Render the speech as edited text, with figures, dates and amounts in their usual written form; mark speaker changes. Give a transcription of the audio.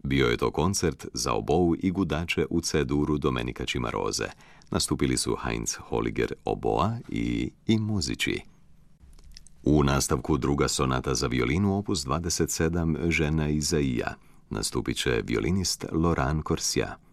Speaker 1: Bio je to koncert za obou i gudače u C-duru Domenica Cimaroze. Nastupili su Heinz Holliger oboa i muzici. U nastavku druga sonata za violinu opus 27 Žena Izaija. Nastupit će violinist Laurent Corsia.